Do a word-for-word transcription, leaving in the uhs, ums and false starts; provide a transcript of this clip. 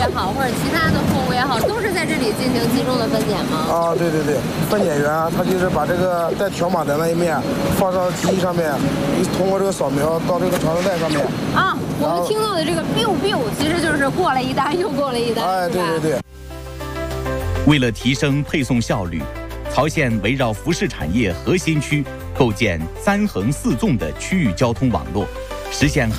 好，或者其他的货物也好，都是在这里进行集中的分拣吗？ 啊，对对对，分拣员他就是把这个带条码的那一面放到机器上面，通过这个扫描到这个传送带上面。 啊，我们听到的这个 biu biu 其实就是过了一单又过了一单。 哎，对对对。 为了提升配送效率，曹县围绕服饰产业核心区构建三横四纵的区域交通网络，实现